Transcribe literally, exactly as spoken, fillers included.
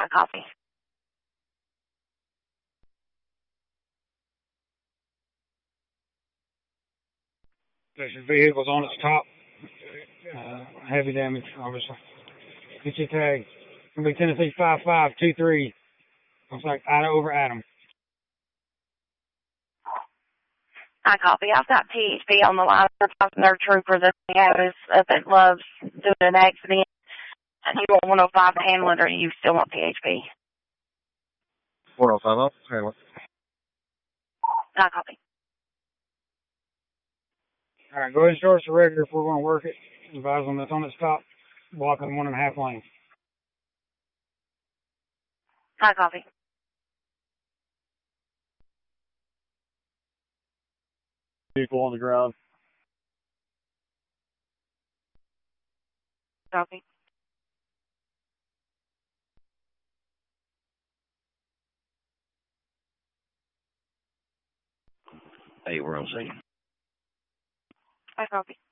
I copy. Station vehicle's on its top. Uh, heavy damage, obviously. Get your tag. It's gonna be Tennessee five five two three. Looks like Ida over Adam. I copy. I've got P H P on the line. Their trooper that they have is up at Love's doing an accident. And you want one oh five to handle it, or you still want P H P? one oh five up, handle it. I copy. All right, go ahead and start us a regular if we're going to work it. Advise them that's on its top, blocking one and a half lanes. I copy. Vehicle on the ground. Copy. Hey, we're on scene. I copy.